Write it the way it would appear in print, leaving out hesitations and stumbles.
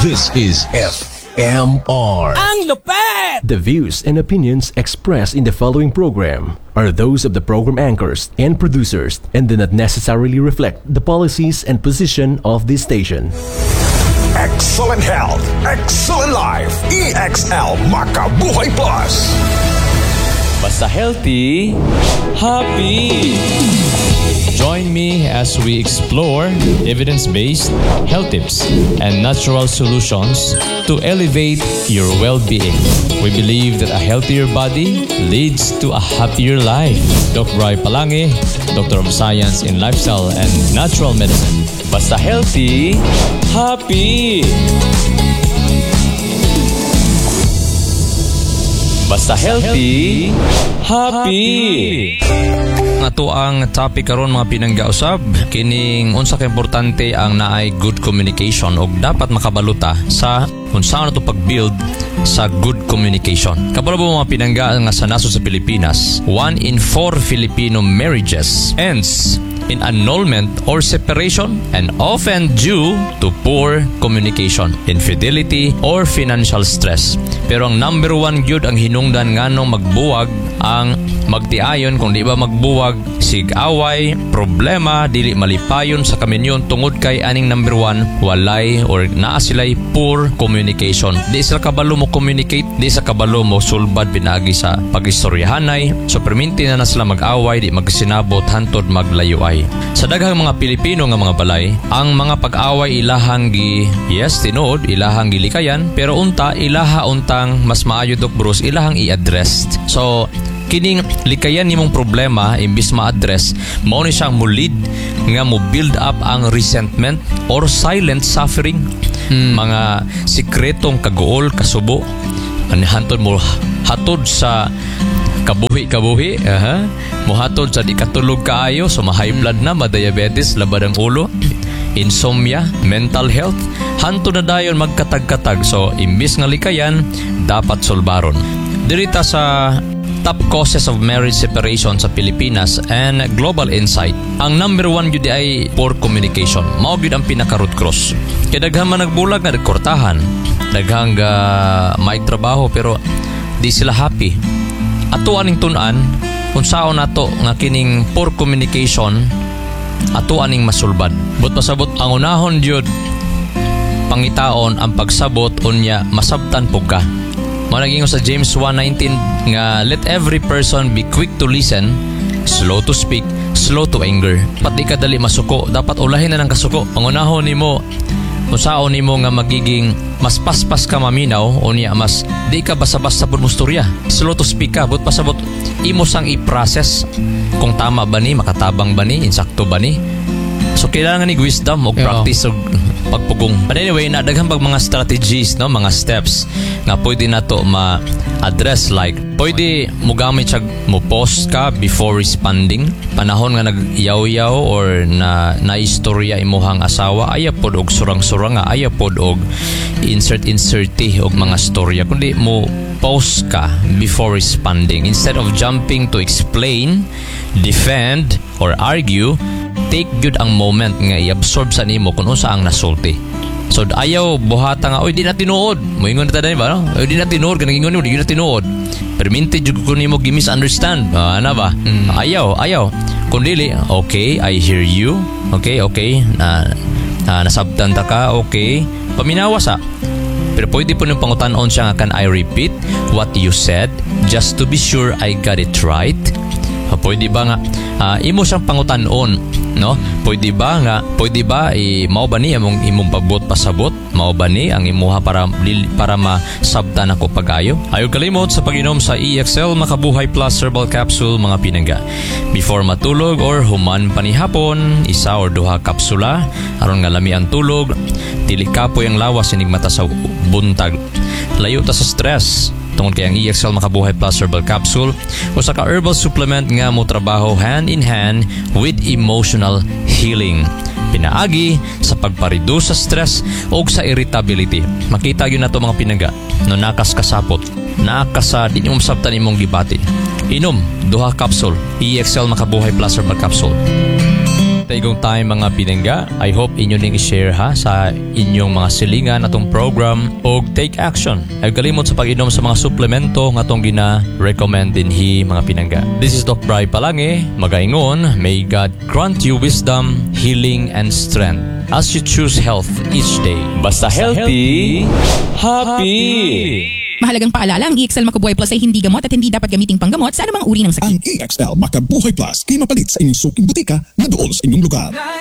This is FMR. Ang lupet! The views and opinions expressed in the following program are those of the program anchors and producers and do not necessarily reflect the policies and position of this station. Excellent health, excellent life. EXL Makabuhay Plus. Basta healthy, happy. Join me as we explore evidence-based health tips and natural solutions to elevate your well-being. We believe that a healthier body leads to a happier life. Dr. Ray Palangi, Doctor of Science in Lifestyle and Natural Medicine. Basta healthy, happy. Basta healthy, happy. Ato ang topic karon mga pinanggausab kining unsa ka importante ang naay good communication ug dapat makabaluta sa unsa nato pag-build sa good communication. Kabalo mo mga pinangga nga sa nasod sa Pilipinas, 1 in 4 Filipino marriages ends in annulment or separation and often due to poor communication, infidelity, or financial stress. Pero ang number 1 gyud ang hinungdan nganong magbuwag ang magtiayon kung di ba magbuwag sig-away, problema, dili malipayon sa kaminyon tungod kay aning number 1 walay or naa sila'y poor communication. Di sila kabalo mo communicate, di sa kabalo mo sulbad pinagi sa pag-istoryahanay, so perminti na sila mag-away, di magsinabot hantod maglayuay. Sa daghang mga Pilipino nga mga balay, ang mga pag-away ilahang tinuod, ilahang gilikayan, pero unta ilaha untang mas maayo Dok Bruce ilahang i-address. So kining likayan nimong problema imbis ma-address, mao ni siyang mulid nga mo build up ang resentment or silent suffering. Mga sikretong kagool, kasubo, hantod mo hatod sa kabuhi, muhatod sa di katulog kaayo, so ma-high blood na, ma-diabetes, labad ang ulo, insomnia, mental health, hanto na dayon magkatag-katag. So imbis nga likayan, dapat solbaron. Dirita sa top causes of marriage separation sa Pilipinas and Global Insight, ang number 1 yun ay poor communication. Mao gyud ang pinaka-root cause. Kaya daghang man nagbulag nga nagkortahan, daghang may trabaho pero di sila happy. Ato aning tun-an unsaon nato nga kining poor communication ato aning masulbad. But pasabot ang unahon gyud pangitaon ang pagsabot unya masabtan pug ka. Managing sa James 1:19 nga let every person be quick to listen, slow to speak, slow to anger. Pati ka dali masuko, dapat ulahin na ng kasuko. Ang unahon nimo unsaon nimo nga magiging mas paspas ka maminaw unya mas di ka basa-basa pud mustorya. Slow to speak ka, but pasabot imo sang i-process kung tama ba ni, makatabang ba ni, insakto ba ni. So kailangan ni wisdom o practice og pagpugong. But anyway, nadaghang pag mga strategies, no, mga steps nga pwede nato ma-address, like pwede mo gamit siya mo post ka before responding. Panahon nga nagyaw-yaw or na istorya imuhang asawa, ayapod og surang-surang nga, ayapod og insert-inserti og mga storya, kundi mo post ka before responding. Instead of jumping to explain, defend, or argue, take good ang moment nga i-absorb sa nimo kung unsa ang nasulti. So ayaw buhata nga, oy di na tinuod. Moingon na taday ba, no? Oy di na tinuod, kanang di na tinuod. Perminti jud ko nimo gi-misunderstand. Ana ba? Ayaw. Kun dili, okay, I hear you. Okay. Nasabtan ta ka, okay. Paminawa sa. Pero pwede po nung pangutan-on siya nga, can I repeat what you said just to be sure I got it right? Pwede ba nga imo siyang pangutan-on, no? Pwede ba mao ba ni imong pagbot pasabot, mao ba ni ang imuha para masabtan ako pagayo? Ayaw kalimot sa pag-inom sa EXL Makabuhay Plus Herbal Capsule mga pinangga. Before matulog or human panihapon, isa or duha kapsula aron nga lami ang tulog, dili kapoy ang lawas inig mata sa buntag. Layo ta sa stress. Tungod kay ang EXL Makabuhay Plus Herbal Capsule usa ka herbal supplement nga mo trabaho hand in hand with emotional healing. Pinaagi sa pagpa-reduce sa stress o sa irritability. Makita yun na ito mga pinangga no nakas kasapot, nakas sa di nyo masabtan imong gibati. Inom, duha capsule, EXL Makabuhay Plus Herbal Capsule. Taigong time mga pinangga. I hope inyo ning i-share ha sa inyong mga silingan atong program o take action. Ay kalimot sa pag-inom sa mga suplemento nga atong gina-recommend dinhi mga pinangga. This is Doc Bri Palange. Magaingon, may God grant you wisdom, healing, and strength as you choose health each day. Basta healthy, happy! Mahalagang paalala, ang EXL Macabuhay Plus ay hindi gamot at hindi dapat gamiting panggamot sa anumang uri ng sakit. Ang EXL Macabuhay Plus kay mapalit sa inyong suking butika na doon sa inyong lugar.